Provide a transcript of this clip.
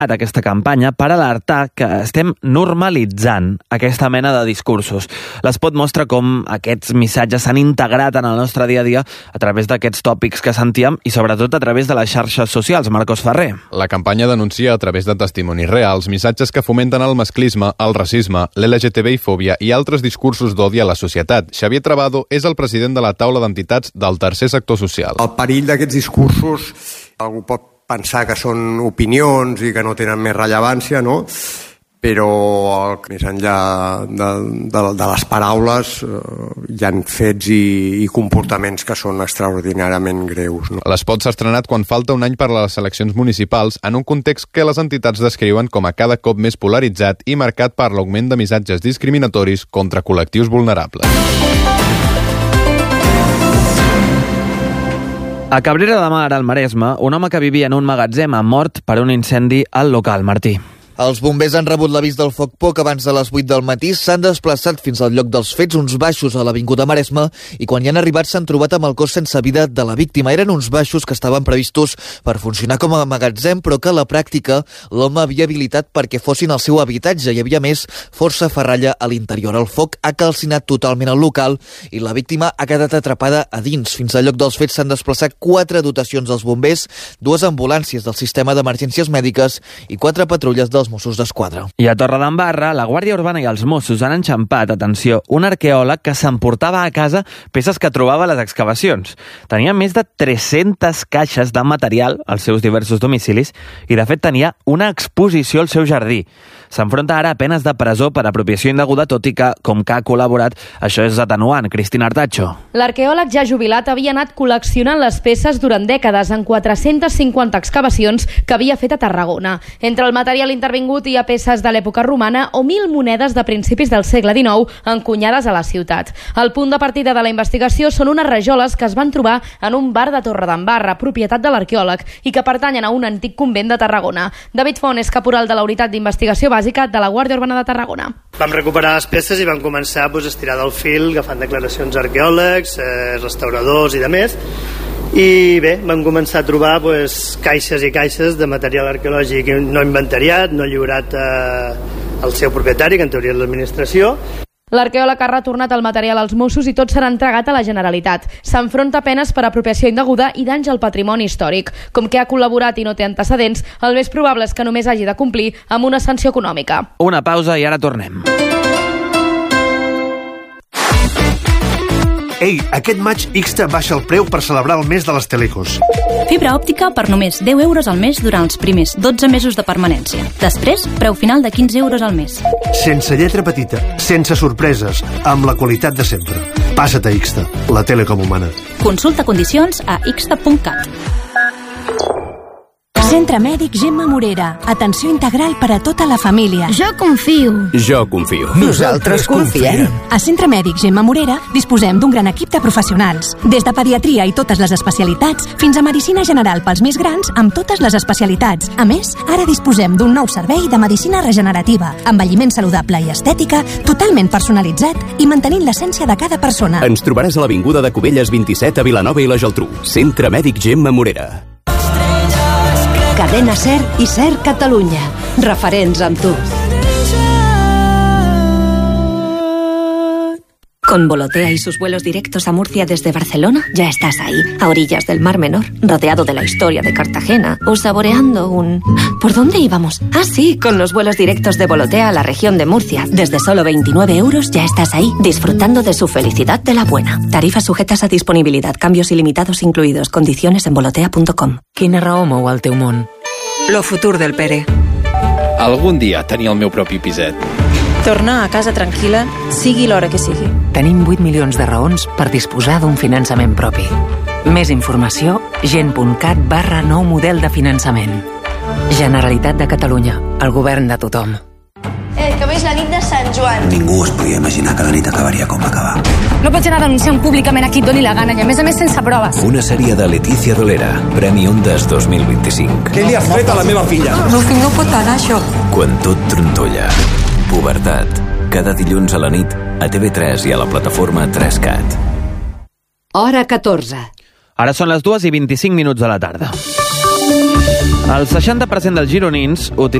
aquesta campanya per alertar que estem normalitzant aquesta mena de discursos. L'Espot mostra com aquests missatges s'han integrat en el nostre dia a dia a través d'aquests tòpics que sentíem i sobretot a través de les xarxes socials. Marcos Ferrer. La campanya denuncia a través de testimonis reals missatges que fomenten el masclisme, el racisme, l'LGTBI-fòbia i altres discursos d'odi a la societat. Xavier Trabado és el president de la taula d'entitats del tercer sector social. El perill d'aquests discursos, algú pot pensar que són opinions i que no tenen més rellevància, no? Però més enllà de les paraules hi ha fets i comportaments que són extraordinàriament greus. No? L'Espot s'ha estrenat quan falta un any per a les eleccions municipals en un context que les entitats descriuen com a cada cop més polaritzat i marcat per l'augment de missatges discriminatoris contra col·lectius vulnerables. A Cabrera de Mar, al Maresme, un home que vivia en un magatzem ha mort per un incendi al local. Martí. Els bombers han rebut l'avís del foc poc abans de les 8 del matí, s'han desplaçat fins al lloc dels fets, uns baixos a l'Avinguda Maresme, i quan hi han arribat s'han trobat amb el cos sense vida de la víctima. Eren uns baixos que estaven previstos per funcionar com a magatzem, però que a la pràctica l'home havia habilitat perquè fossin el seu habitatge. Hi havia més força ferralla a l'interior. El foc ha calcinat totalment el local i la víctima ha quedat atrapada a dins. Fins al lloc dels fets s'han desplaçat 4 dotacions dels bombers, 2 ambulàncies del sistema d'emergències mèdiques i 4 patrulles dels Mossos d'Esquadra. I a Torredembarra, la Guàrdia Urbana i els Mossos han enxampat, atenció, un arqueòleg que s'emportava a casa peces que trobava a les excavacions. Tenia més de 300 caixes de material als seus diversos domicilis i, de fet, tenia una exposició al seu jardí. S'enfronta ara a penes de presó per apropiació indeguda, tot i que, com que ha col·laborat, això és atenuant. Cristina Artacho. L'arqueòleg ja jubilat havia anat col·leccionant les peces durant dècades en 450 excavacions que havia fet a Tarragona. Entre el material intervingut hi ha peces de l'època romana o 1.000 monedes de principis del segle XIX encunyades a la ciutat. El punt de partida de la investigació són unes rajoles que es van trobar en un bar de Torredembarra, propietat de l'arqueòleg, i que pertanyen a un antic convent de Tarragona. David Font és caporal de la Unitat d'Investigació Bàsica de la Guàrdia Urbana de Tarragona. Vam recuperar les peces i vam començar a estirar del fil, agafant declaracions arqueòlegs, restauradors i demés. I bé, vam començar a trobar caixes i caixes de material arqueològic no inventariat, no lliurat al seu propietari, que en teoria és l'administració. L'arqueòleg ha retornat el material als Mossos i tot serà entregat a la Generalitat. S'enfronta a penes per apropiació indeguda i danys al patrimoni històric. Com que ha col·laborat i no té antecedents, el més probable és que només hagi de complir amb una sanció econòmica. Una pausa i ara tornem. Ei, aquest maig Ixta baixa el preu per celebrar el mes de les telecos. Fibra òptica per només 10 euros al mes durant els primers 12 mesos de permanència. Després, preu final de 15 euros al mes. Sense lletra petita, sense sorpreses, amb la qualitat de sempre. Passa't a Ixta, la tele com humana. Consulta condicions a ixta.cat. Centre Mèdic Gemma Morera. Atenció integral per a tota la família. Jo confio. Jo confio. Nosaltres confiem. A Centre Mèdic Gemma Morera disposem d'un gran equip de professionals. Des de pediatria i totes les especialitats fins a medicina general pels més grans amb totes les especialitats. A més, ara disposem d'un nou servei de medicina regenerativa, envelliment saludable i estètica, totalment personalitzat i mantenint l'essència de cada persona. Ens trobaràs a l'Avinguda de Cubelles 27 a Vilanova i la Geltrú. Centre Mèdic Gemma Morera. Cadena SER i SER Catalunya. Referents amb tu. Con Volotea y sus vuelos directos a Murcia desde Barcelona, ya estás ahí, a orillas del Mar Menor, rodeado de la historia de Cartagena, o saboreando un... ¿Por dónde íbamos? Ah, sí, con los vuelos directos de Volotea a la región de Murcia. Desde solo 29 euros ya estás ahí, disfrutando de su felicidad de la buena. Tarifas sujetas a disponibilidad, cambios ilimitados incluidos, condiciones en volotea.com. Quina raó mou el teu món? Lo futur del Pere. Algun dia tenir el meu propi piset. Tornar a casa tranquil·la, sigui l'hora que sigui. Tenim 8 milions de raons per disposar d'un finançament propi. Més informació, gent.cat/nou model de finançament. Generalitat de Catalunya, el govern de tothom. Que veig la nit de Sant Joan. Ningú es podia imaginar que la nit acabaria com va acabar. No pots anar denunciant públicament a qui et doni la gana i a més sense proves. Una sèrie de Letícia Dolera, Premi Ondas 2025. Què li has fet a la meva filla? No pot anar, això. Quan tot trontolla. Pubertat. Cada dilluns a la nit a TV3 i a la plataforma 3Cat. Hora 14. Ara són les 2:25 de la tarda. El 60% dels gironins